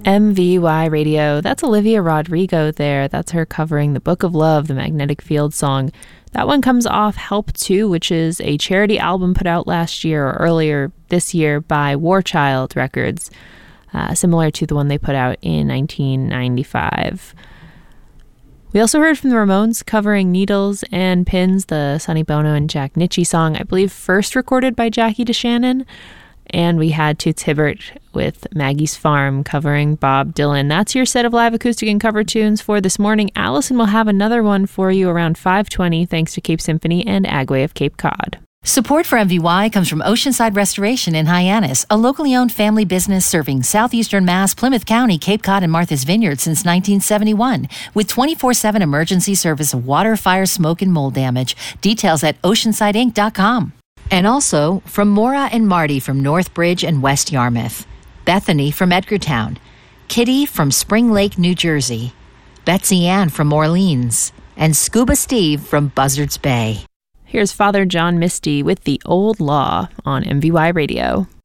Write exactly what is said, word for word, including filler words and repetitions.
M V Y Radio. That's Olivia Rodrigo there. That's her covering the Book of Love, the Magnetic Field song. That one comes off Help two, which is a charity album put out last year or earlier this year by War Child Records, uh, similar to the one they put out in nineteen ninety-five. We also heard from the Ramones covering Needles and Pins, the Sonny Bono and Jack Nitzsche song, I believe first recorded by Jackie DeShannon. And we had Toots Hibbert with Maggie's Farm covering Bob Dylan. That's your set of live acoustic and cover tunes for this morning. Allison will have another one for you around five twenty thanks to Cape Symphony and Agway of Cape Cod. Support for M V Y comes from Oceanside Restoration in Hyannis, a locally owned family business serving southeastern Mass, Plymouth County, Cape Cod, and Martha's Vineyard since nineteen seventy-one, with twenty-four seven emergency service of water, fire, smoke, and mold damage. Details at oceanside inc dot com. And also from Maura and Marty from Northbridge and West Yarmouth, Bethany from Edgartown, Kitty from Spring Lake, New Jersey, Betsy Ann from Orleans, and Scuba Steve from Buzzards Bay. Here's Father John Misty with The Old Law on M V Y Radio.